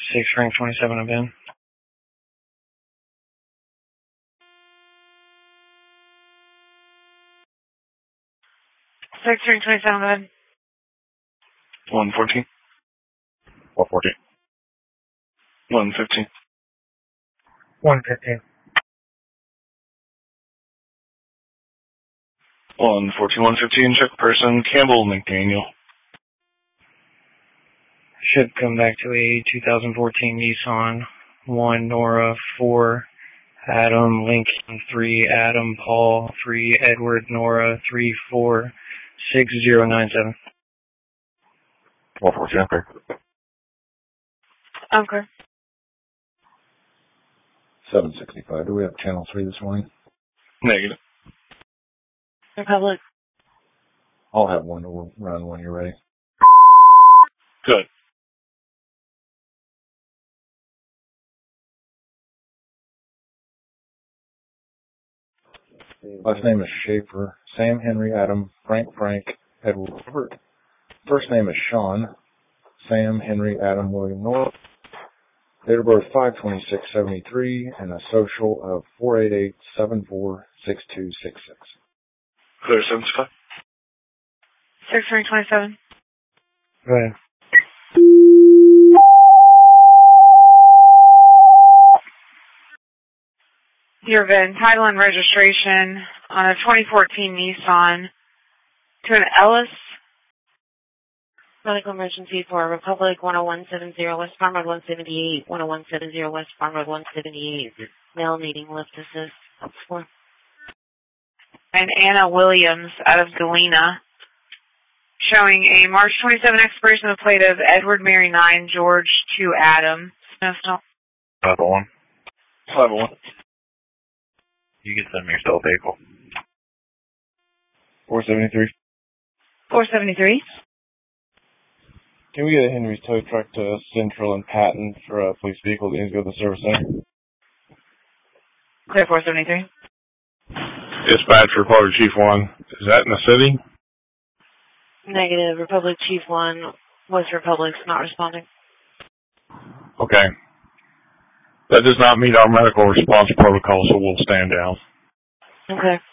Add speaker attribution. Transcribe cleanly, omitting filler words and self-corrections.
Speaker 1: 6 rank 27 event.
Speaker 2: 6 rank 27 event.
Speaker 1: 114.
Speaker 3: 114.
Speaker 1: 115.
Speaker 4: 115.
Speaker 1: 114, 115, check person, Campbell McDaniel. Should come back to a 2014 Nissan. 1 Nora, 4 Adam Lincoln, 3 Adam Paul, 3 Edward Nora, 3 4 6097.
Speaker 3: 114, okay.
Speaker 2: Okay.
Speaker 3: 765. Do we have channel 3 this morning?
Speaker 1: Negative.
Speaker 2: Republic.
Speaker 3: I'll have one to run when you're ready.
Speaker 1: Good.
Speaker 3: Last name is Schaefer, Sam Henry Adam, Frank Edward Robert. First name is Sean, Sam Henry Adam William North. Date of birth 5/26/73 and a social of 488-746266.
Speaker 1: Clear 75.
Speaker 2: 6 rank 27.
Speaker 4: Go ahead.
Speaker 2: Your VIN, title and registration on a 2014 Nissan to an Ellis. Medical emergency for Republic 10170 West Farm Road 178, 10170 West Farm Road 178. Male needing lift assist. For. And Anna Williams out of Galena, showing a March 27 expiration of the plate of Edward Mary 9, George 2 Adam. Snow.
Speaker 3: 501.
Speaker 1: 501.
Speaker 3: You can send me your cell vehicle.
Speaker 1: 473.
Speaker 2: 473.
Speaker 1: Can we get a Henry's tow truck to Central and Patton for a police vehicle that needs to go to the service center?
Speaker 2: Clear 473.
Speaker 3: Dispatch Republic Chief 1. Is that in the city?
Speaker 2: Negative. Republic Chief 1. West Republic's not responding.
Speaker 3: Okay. That does not meet our medical response protocol, so we'll stand down.
Speaker 2: Okay.